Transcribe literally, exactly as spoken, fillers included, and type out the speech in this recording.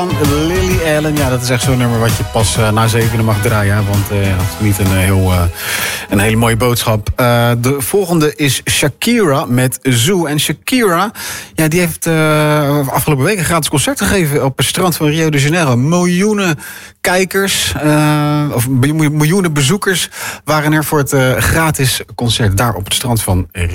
Lily Allen, ja, dat is echt zo'n nummer wat je pas uh, na zevenen mag draaien. Hè, want uh, ja, het is niet een, heel, uh, een hele mooie boodschap. Uh, de volgende is Shakira met Zoo. En Shakira, ja, die heeft uh, afgelopen week een gratis concert gegeven op het strand van Rio de Janeiro. Miljoenen kijkers, uh, of miljoenen bezoekers waren er voor het uh, gratis concert daar op het strand van Rio.